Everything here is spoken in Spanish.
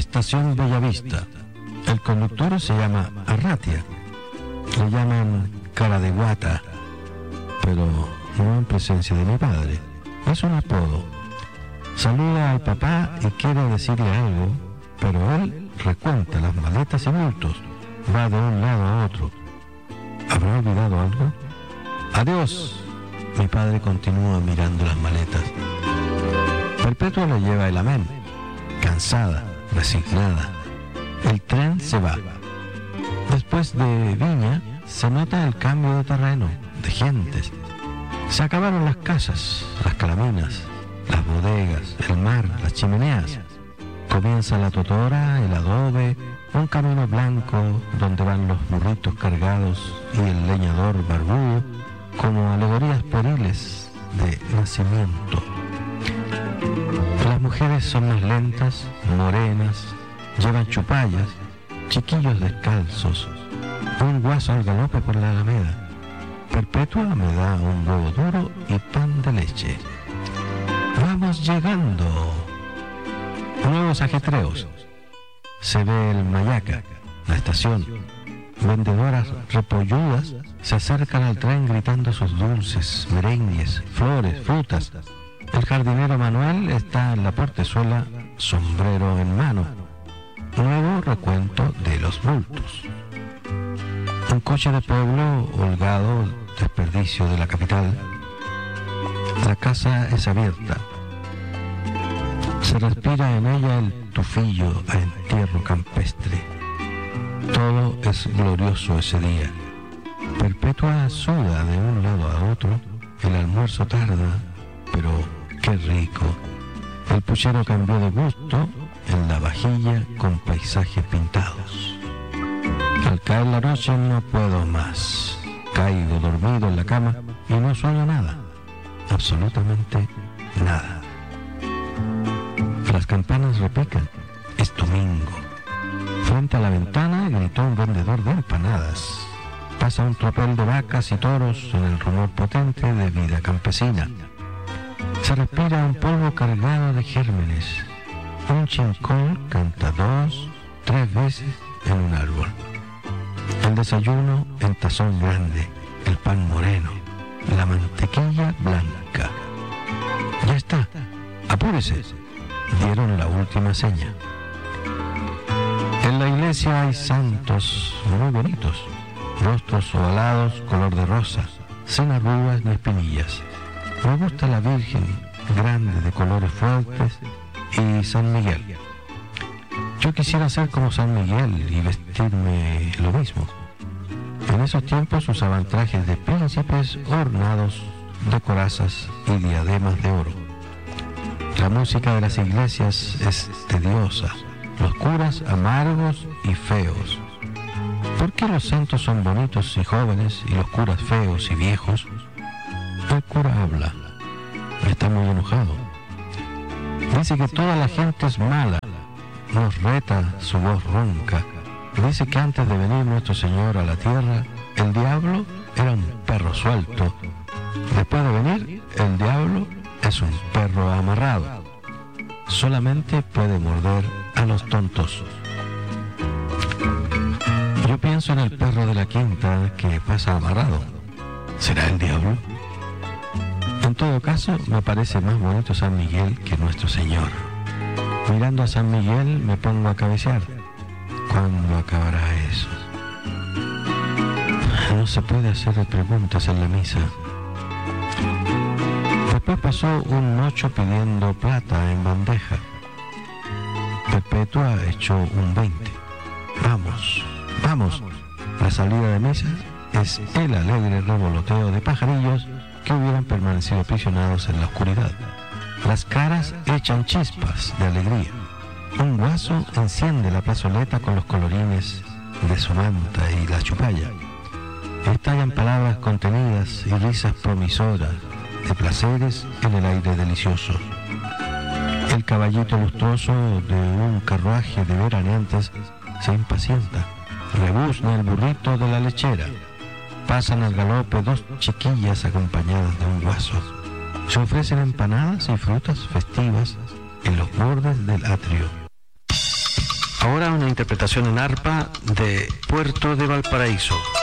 Estación Bellavista. El conductor se llama Arratia. Le llaman cara de guata, pero no en presencia de mi padre. Es un apodo. Saluda al papá y quiere decirle algo, pero él recuenta las maletas y bultos. Va de un lado a otro. ¿Habrá olvidado algo? Adiós. Mi padre continúa mirando las maletas. Perpetua le lleva el amén, cansada, resignada. El tren se va. Después de Viña se nota el cambio de terreno, de gentes. Se acabaron las casas, las calaminas, las bodegas, el mar, las chimeneas. Comienza la totora, el adobe, un camino blanco donde van los burritos cargados y el leñador barbudo como alegorías pueriles de nacimiento. Las mujeres son más lentas, morenas, llevan chupallas, chiquillos descalzos, un guaso al galope por la alameda. Perpetua me da un huevo duro y pan de leche. Vamos llegando. Nuevos ajetreos. Se ve el Mayaca, la estación. Vendedoras repolludas se acercan al tren gritando sus dulces, merengues, flores, frutas. El jardinero Manuel está en la portezuela, sombrero en mano. Nuevo recuento de los bultos. Un coche de pueblo holgado, desperdicio de la capital. La casa es abierta. Se respira en ella el tufillo a entierro campestre. Todo es glorioso ese día. Perpetua suda de un lado a otro. El almuerzo tarda, pero qué rico. El puchero cambió de gusto en la vajilla con paisajes pintados. Al caer la noche no puedo más. Caigo dormido en la cama y no sueño nada. Absolutamente nada. Las campanas repican. Es domingo. Frente a la ventana gritó un vendedor de empanadas. Pasa un tropel de vacas y toros en el rumor potente de vida campesina. Se respira un polvo cargado de gérmenes. Un chincón canta 2, 3 veces en un árbol. El desayuno en tazón grande, el pan moreno, la mantequilla blanca. Ya está, apúrese. Dieron la última seña. En la iglesia hay santos muy bonitos, rostros ovalados color de rosa, sin arrugas ni espinillas. Me gusta la Virgen, grande de colores fuertes, y San Miguel. Yo quisiera ser como San Miguel y vestirme lo mismo. En esos tiempos usaban trajes de príncipes ornados de corazas y diademas de oro. La música de las iglesias es tediosa, los curas amargos y feos. ¿Por qué los santos son bonitos y jóvenes y los curas feos y viejos? El cura habla. Está muy enojado. Dice que toda la gente es mala. Nos reta su voz ronca. Dice que antes de venir nuestro Señor a la tierra, el diablo era un perro suelto. Después de venir, el diablo es un perro amarrado. Solamente puede morder a los tontos. Yo pienso en el perro de la quinta que pasa amarrado. ¿Será el diablo? En todo caso, me parece más bonito San Miguel que nuestro Señor. Mirando a San Miguel me pongo a cabecear. ¿Cuándo acabará eso? No se puede hacer preguntas en la misa. Después pasó un mocho pidiendo plata en bandeja. Perpetua echó un 20. Vamos, vamos. La salida de misa es el alegre revoloteo de pajarillos que hubieran permanecido aprisionados en la oscuridad. Las caras echan chispas de alegría. Un guaso enciende la plazoleta con los colorines de su manta y la chupalla. Estallan palabras contenidas y risas promisoras de placeres en el aire delicioso. El caballito lustroso de un carruaje de veraneantes se impacienta. Rebuzna el burrito de la lechera. Pasan al galope 2 chiquillas acompañadas de un guaso. Se ofrecen empanadas y frutas festivas en los bordes del atrio. Ahora una interpretación en arpa de Puerto de Valparaíso.